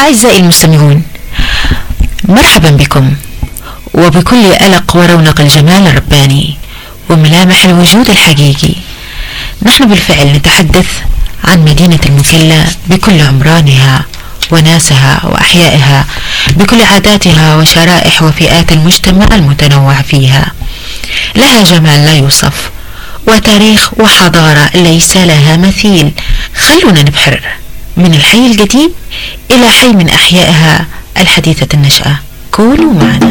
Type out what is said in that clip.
أعزائي المستمعون، مرحبا بكم وبكل ألق ورونق الجمال الرباني وملامح الوجود الحقيقي. نحن بالفعل نتحدث عن مدينة المكلا بكل عمرانها وناسها وأحيائها، بكل عاداتها وشرائح وفئات المجتمع المتنوع فيها. لها جمال لا يوصف وتاريخ وحضارة ليس لها مثيل. خلونا نبحر من الحي القديم إلى حي من أحيائها الحديثة النشأة. كونوا معنا.